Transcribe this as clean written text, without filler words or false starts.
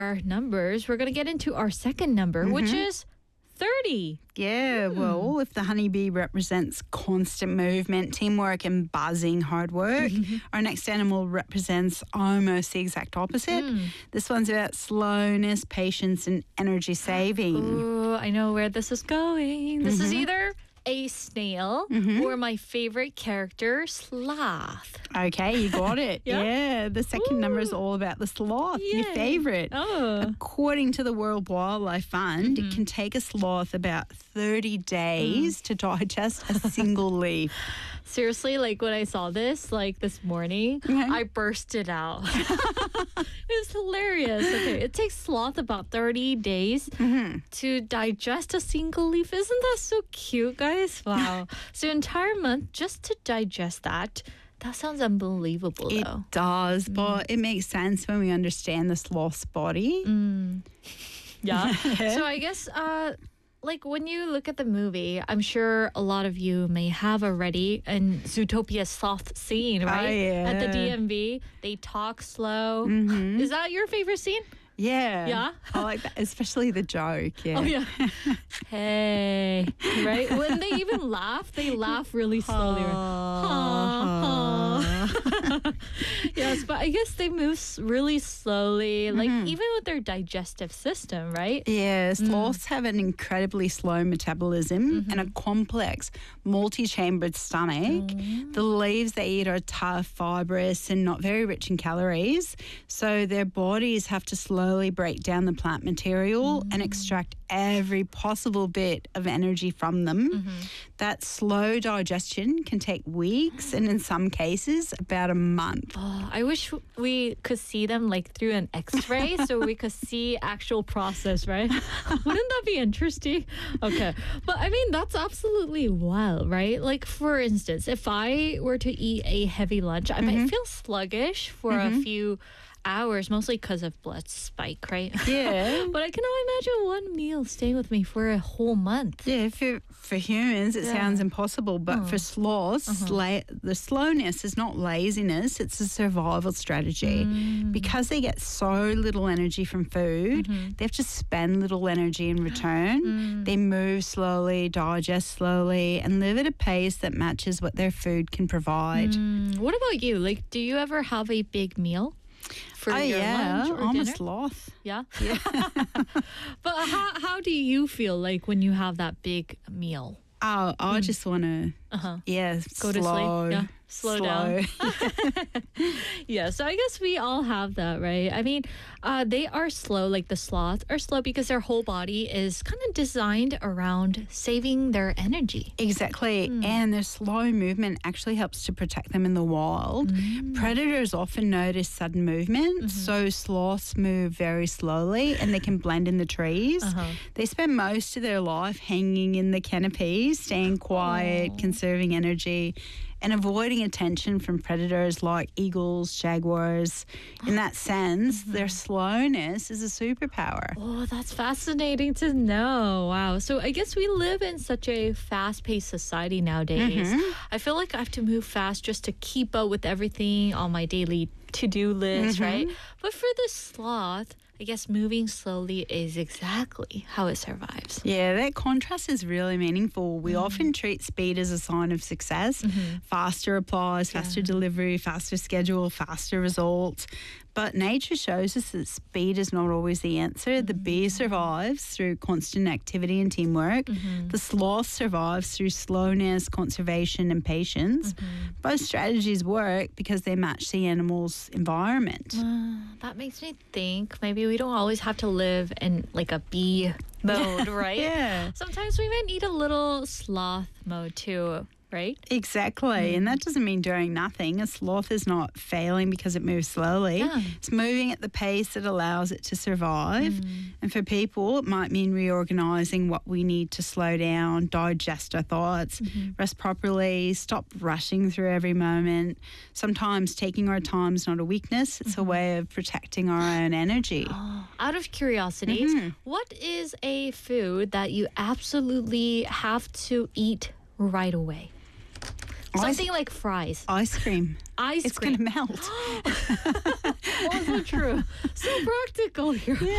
our numbers, we're going to get into our second number, which is 30. Yeah, well, if the honeybee represents constant movement, teamwork, and buzzing hard work, our next animal represents almost the exact opposite. This one's about slowness, patience, and energy saving. Ooh, I know where this is going. This is either a snail or my favorite character, Sloth. Okay, you got it. Yeah? Yeah, the second number is all about the sloth, your Yay. favourite. Oh. According to the World Wildlife Fund, it can take a sloth about 30 days to digest a single leaf. Seriously, like when I saw this, like this morning, I bursted out. It was hilarious. Okay, it takes sloth about 30 days to digest a single leaf. Isn't that so cute, guys? Wow. So entire month just to digest that. That sounds unbelievable, It though. does, but it makes sense when we understand the sloth's body. Yeah. So I guess, like when you look at the movie, I'm sure a lot of you may have already in Zootopia sloth scene, right? yeah. At the DMV, they talk slow. Is that your favorite scene? Yeah. Yeah? I like that, especially the joke. Yeah. Oh, yeah. Hey. Right? When they even laugh, they laugh really slowly. Yes, but I guess they move really slowly, like even with their digestive system, right? Yeah, sloths have an incredibly slow metabolism and a complex, multi-chambered stomach. The leaves they eat are tough, fibrous, and not very rich in calories. So their bodies have to slowly break down the plant material and extract every possible bit of energy from them. That slow digestion can take weeks and in some cases about a month. Oh, I wish we could see them like through an x-ray so we could see actual process, right? Wouldn't that be interesting? Okay. But I mean, that's absolutely wild, right? Like for instance, if I were to eat a heavy lunch, I might feel sluggish for a few hours, mostly because of blood spike, right? Yeah. But I cannot imagine one meal staying with me for a whole month. Yeah, for humans, it sounds impossible, but for sloths, the slowness is not laziness, it's a survival strategy. Because they get so little energy from food, they have to spend little energy in return. They move slowly, digest slowly, and live at a pace that matches what their food can provide. What about you? Like, do you ever have a big meal for your lunch or I'm dinner? a sloth. Yeah. But how do you feel like when you have that big meal? Oh, I just want to, Go to sleep. Yeah. Slow down. slow. Yeah. So I guess we all have that, right? I mean, they are slow, like the sloths are slow because their whole body is kind of designed around saving their energy. Exactly. And their slow movement actually helps to protect them in the wild. Predators often notice sudden movement, so sloths move very slowly and they can blend in the trees. They spend most of their life hanging in the canopies, staying quiet, conserving energy, and avoiding attention from predators like eagles, jaguars. In that sense, their slowness is a superpower. Oh, that's fascinating to know. Wow. So I guess we live in such a fast-paced society nowadays. I feel like I have to move fast just to keep up with everything on my daily to-do list, right? But for the sloth, I guess moving slowly is exactly how it survives. Yeah, that contrast is really meaningful. We often treat speed as a sign of success. Faster replies, faster delivery, faster schedule, faster results. But nature shows us that speed is not always the answer. The bee survives through constant activity and teamwork. The sloth survives through slowness, conservation, and patience. Both strategies work because they match the animal's environment. That makes me think maybe we don't always have to live in like a bee mode, right? Yeah. Sometimes we might need a little sloth mode too, right? Exactly. And that doesn't mean doing nothing. A sloth is not failing because it moves slowly. Yeah. It's moving at the pace that allows it to survive. And for people, it might mean reorganizing what we need to slow down, digest our thoughts, rest properly, stop rushing through every moment. Sometimes taking our time is not a weakness. It's a way of protecting our own energy. Out of curiosity, what is a food that you absolutely have to eat right away? Something like fries. Ice cream. Ice It's cream. going to melt. Also true. So practical here.